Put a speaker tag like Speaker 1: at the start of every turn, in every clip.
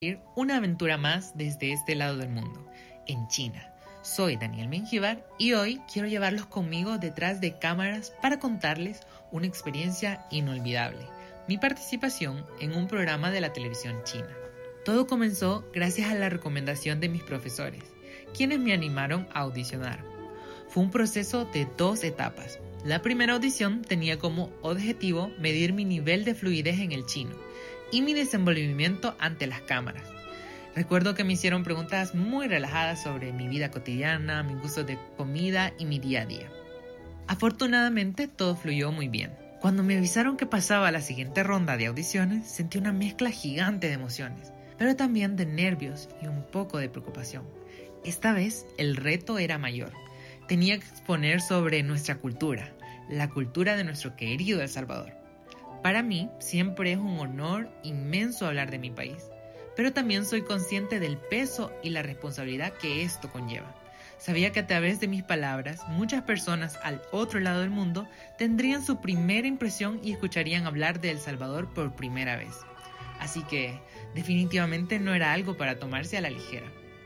Speaker 1: una aventura más desde este lado del mundo, en China. Soy Daniel Mengíbar y hoy quiero llevarlos conmigo detrás de cámaras para contarles una experiencia inolvidable, mi participación en un programa de la televisión china. Todo comenzó gracias a la recomendación de mis profesores, quienes me animaron a audicionar. Fue un proceso de 2 etapas. La primera audición tenía como objetivo medir mi nivel de fluidez en el chino y mi desenvolvimiento ante las cámaras. Recuerdo que me hicieron preguntas muy relajadas sobre mi vida cotidiana, mis gustos de comida y mi día a día. Afortunadamente todo fluyó muy bien. Cuando me avisaron que pasaba a la siguiente ronda de audiciones, sentí una mezcla gigante de emociones, pero también de nervios y un poco de preocupación. Esta vez el reto era mayor. Tenía que exponer sobre nuestra cultura, la cultura de nuestro querido El Salvador. Para mí siempre es un honor inmenso hablar de mi país, pero también soy consciente del peso y la responsabilidad que esto conlleva. Sabía que a través de mis palabras, muchas personas al otro lado del mundo tendrían su primera impresión y escucharían hablar de El Salvador por primera vez. Así que definitivamente no era algo para tomarse a la ligera.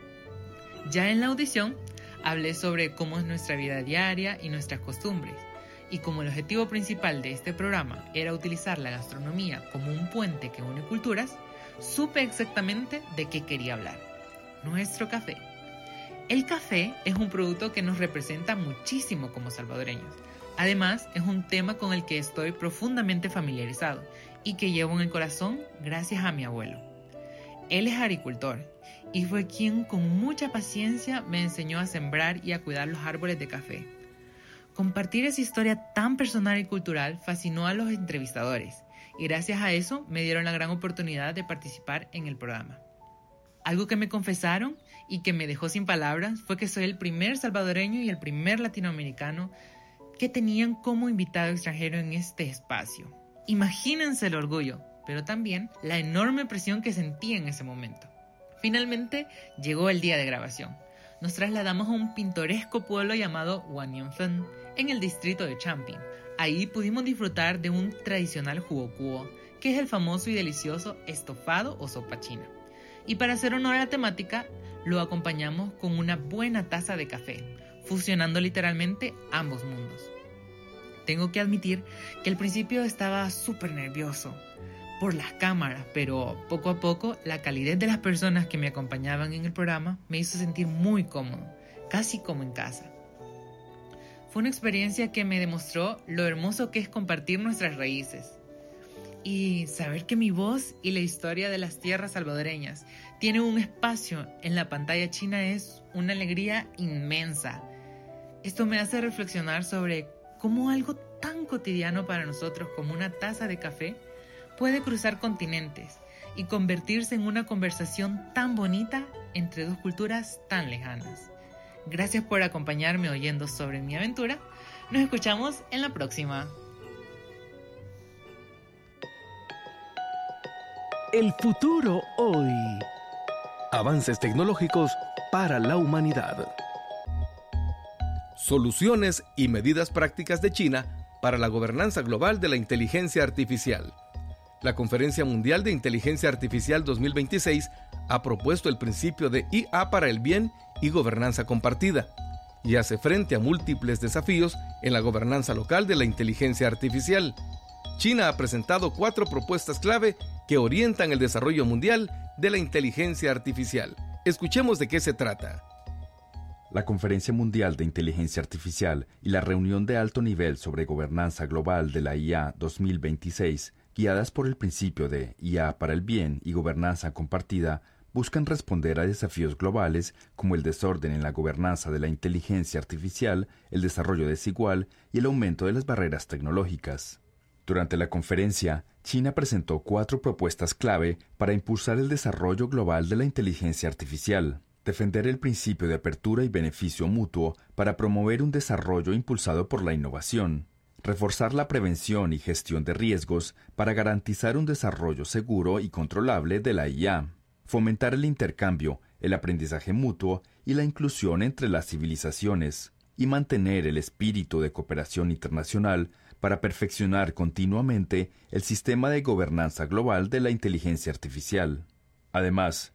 Speaker 1: Ya en la audición, hablé sobre cómo es nuestra vida diaria y nuestras costumbres. Y como el objetivo principal de este programa era utilizar la gastronomía como un puente que une culturas, supe exactamente de qué quería hablar. Nuestro café. El café es un producto que nos representa muchísimo como salvadoreños. Además, es un tema con el que estoy profundamente familiarizado y que llevo en el corazón gracias a mi abuelo. Él es agricultor y fue quien con mucha paciencia me enseñó a sembrar y a cuidar los árboles de café. Compartir esa historia tan personal y cultural fascinó a los entrevistadores y gracias a eso me dieron la gran oportunidad de participar en el programa. Algo que me confesaron y que me dejó sin palabras fue que soy el primer salvadoreño y el primer latinoamericano que tenían como invitado extranjero en este espacio. Imagínense el orgullo, pero también la enorme presión que sentí en ese momento. Finalmente llegó el día de grabación. Nos trasladamos a un pintoresco pueblo llamado Huanyanfen, en el distrito de Champín. Ahí pudimos disfrutar de un tradicional huocuo, que es el famoso y delicioso estofado o sopa china. Y para hacer honor a la temática, lo acompañamos con una buena taza de café, fusionando literalmente ambos mundos. Tengo que admitir que al principio estaba súper nervioso por las cámaras, pero poco a poco la calidez de las personas que me acompañaban en el programa me hizo sentir muy cómodo, casi como en casa. Fue una experiencia que me demostró lo hermoso que es compartir nuestras raíces y saber que mi voz y la historia de las tierras salvadoreñas tienen un espacio en la pantalla china es una alegría inmensa. Esto me hace reflexionar sobre cómo algo tan cotidiano para nosotros como una taza de café puede cruzar continentes y convertirse en una conversación tan bonita entre 2 culturas tan lejanas. Gracias por acompañarme oyendo sobre mi aventura. Nos escuchamos en la próxima.
Speaker 2: El futuro hoy. Avances tecnológicos para la humanidad. Soluciones y medidas prácticas de China para la gobernanza global de la inteligencia artificial. La Conferencia Mundial de Inteligencia Artificial 2026 ha propuesto el principio de IA para el bien y gobernanza compartida, y hace frente a múltiples desafíos en la gobernanza local de la inteligencia artificial. China ha presentado 4 propuestas clave que orientan el desarrollo mundial de la inteligencia artificial. Escuchemos de qué se trata.
Speaker 3: La Conferencia Mundial de Inteligencia Artificial y la Reunión de Alto Nivel sobre Gobernanza Global de la IA 2026, guiadas por el principio de IA para el bien y gobernanza compartida, buscan responder a desafíos globales como el desorden en la gobernanza de la inteligencia artificial, el desarrollo desigual y el aumento de las barreras tecnológicas. Durante la conferencia, China presentó 4 propuestas clave para impulsar el desarrollo global de la inteligencia artificial. Defender el principio de apertura y beneficio mutuo para promover un desarrollo impulsado por la innovación. Reforzar la prevención y gestión de riesgos para garantizar un desarrollo seguro y controlable de la IA. Fomentar el intercambio, el aprendizaje mutuo y la inclusión entre las civilizaciones. Y mantener el espíritu de cooperación internacional para perfeccionar continuamente el sistema de gobernanza global de la inteligencia artificial. Además,